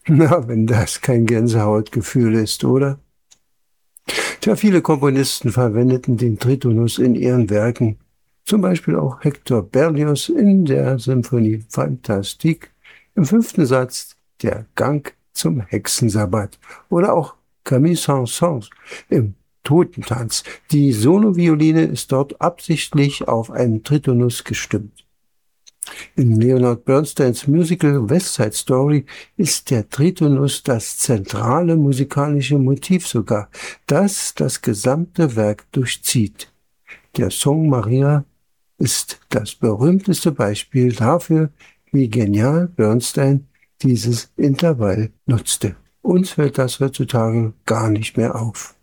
Na, wenn das kein Gänsehautgefühl ist, oder? Tja, viele Komponisten verwendeten den Tritonus in ihren Werken. Zum Beispiel auch Hector Berlioz in der Symphonie Fantastique im 5. Satz, der Gang zum Hexensabbat. Oder auch Camille Saint-Saëns im Totentanz. Die Solovioline ist dort absichtlich auf einen Tritonus gestimmt. In Leonard Bernsteins Musical West Side Story ist der Tritonus das zentrale musikalische Motiv sogar, das das gesamte Werk durchzieht. Der Song Maria ist das berühmteste Beispiel dafür, wie genial Bernstein dieses Intervall nutzte. Uns fällt das heutzutage gar nicht mehr auf.